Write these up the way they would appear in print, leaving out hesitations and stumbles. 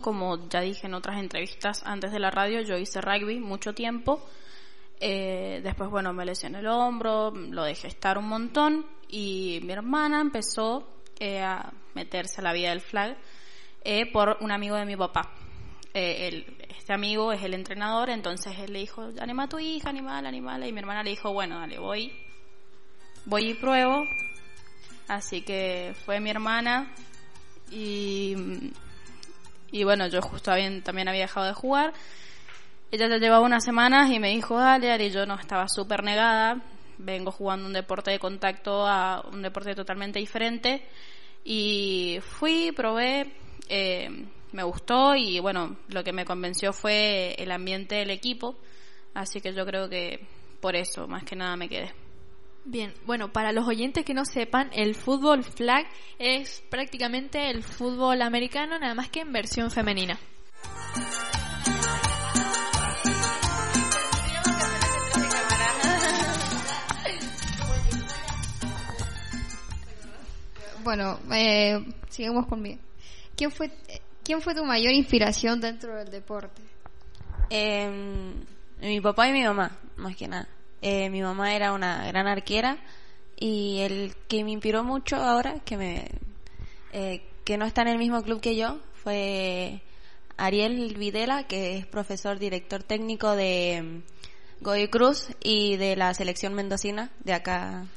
como ya dije en otras entrevistas antes de la radio, yo hice rugby mucho tiempo. Después, bueno, me lesioné el hombro, lo dejé estar un montón y mi hermana empezó a meterse a la vida del flag por un amigo de mi papá. Este amigo es el entrenador, entonces él le dijo, anima a tu hija, animala, y mi hermana le dijo, bueno, dale, voy y pruebo. Así que fue mi hermana y bueno, yo justo también había dejado de jugar. Ella ya llevaba unas semanas y me dijo, dale, y yo no, estaba súper negada. Vengo jugando un deporte de contacto a un deporte totalmente diferente. Y fui, probé, me gustó y bueno, lo que me convenció fue el ambiente del equipo. Así que yo creo que por eso, más que nada, me quedé. Bien, bueno, para los oyentes que no sepan, el fútbol flag es prácticamente el fútbol americano, nada más que en versión femenina. Bueno, sigamos conmigo. ¿Quién fue tu mayor inspiración dentro del deporte? Mi papá y mi mamá, más que nada. Mi mamá era una gran arquera y el que me inspiró mucho ahora, que no está en el mismo club que yo, fue Ariel Videla, que es profesor director técnico de Godoy Cruz y de la selección mendocina de acá.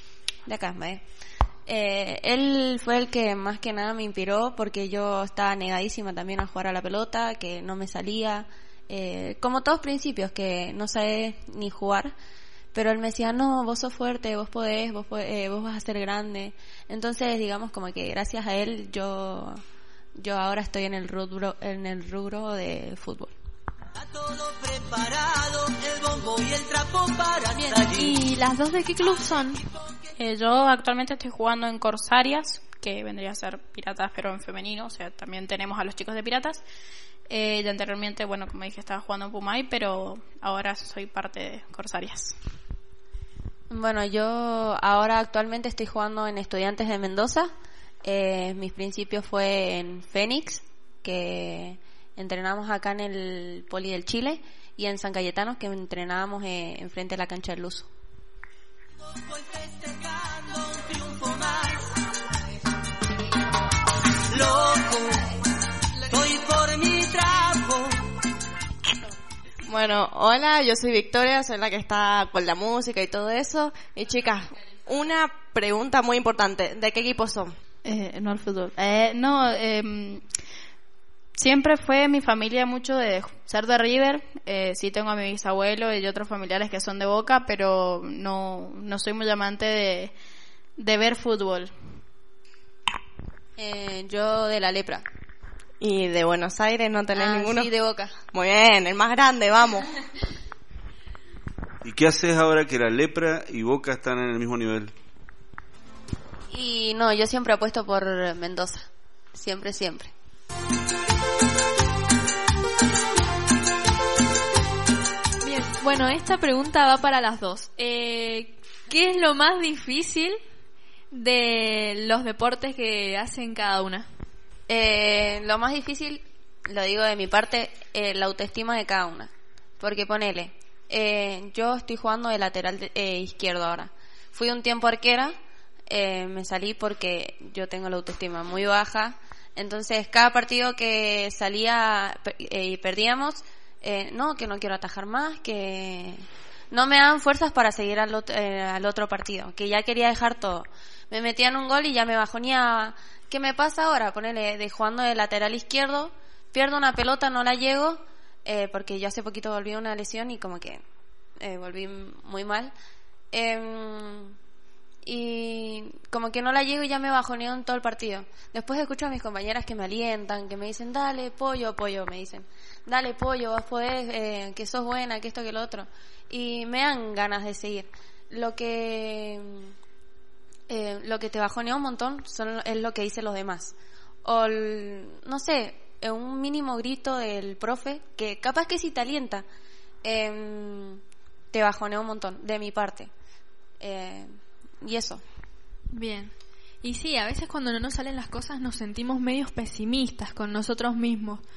Él fue el que más que nada me inspiró porque yo estaba negadísima también a jugar a la pelota, que no me salía, como todos principios, que no sabés ni jugar, pero él me decía, no, vos sos fuerte, vos podés, vos vas a ser grande. Entonces, digamos, como que gracias a él yo ahora estoy en el rubro de fútbol. Todo preparado, el bombo y el trapo para bien. ¿Y las dos de qué club son? Yo actualmente estoy jugando en Corsarias, que vendría a ser Piratas pero en femenino, o sea, también tenemos a los chicos de Piratas. Ya anteriormente, bueno, como dije, estaba jugando en Pumay, pero ahora soy parte de Corsarias. Bueno, yo ahora actualmente estoy jugando en Estudiantes de Mendoza. Mis principios fue en Fénix, que entrenamos acá en el Poli del Chile, y en San Cayetano, que entrenábamos enfrente de la cancha del Luso. Bueno, hola, yo soy Victoria, soy la que está con la música y todo eso. Y chicas, una pregunta muy importante, ¿de qué equipo son? No al fútbol. Siempre fue mi familia mucho de ser de River. Sí tengo a mi bisabuelo y otros familiares que son de Boca, pero no soy muy amante de ver fútbol. Yo de la Lepra. ¿Y de Buenos Aires no tenés ninguno? Sí, de Boca. Muy bien, el más grande, vamos. ¿Y qué haces ahora que la Lepra y Boca están en el mismo nivel? Y no, yo siempre apuesto por Mendoza. Siempre. Bien, bueno, esta pregunta va para las dos. ¿Qué es lo más difícil de los deportes que hacen cada una? Lo más difícil, lo digo de mi parte, la autoestima de cada una. Porque ponele, yo estoy jugando de lateral izquierdo ahora. Fui un tiempo arquera, me salí porque yo tengo la autoestima muy baja. Entonces, cada partido que salía y perdíamos, que no quiero atajar más, que no me dan fuerzas para seguir al otro partido, que ya quería dejar todo. Me metían un gol y ya me bajoneaba. ¿Qué me pasa ahora? Ponele, jugando de lateral izquierdo, pierdo una pelota, no la llego, porque yo hace poquito volví a una lesión y como que volví muy mal. Y como que no la llego y ya me bajoneo en todo el partido. Después escucho a mis compañeras que me alientan, que me dicen, dale, pollo, me dicen, dale, pollo, vos podés, que sos buena, que esto, que lo otro. Y me dan ganas de seguir. Lo que te bajonea un montón es lo que dicen los demás. O, no sé, un mínimo grito del profe, que capaz que si te alienta, te bajonea un montón, de mi parte. Y eso. Bien. Y sí, a veces cuando no nos salen las cosas nos sentimos medios pesimistas con nosotros mismos.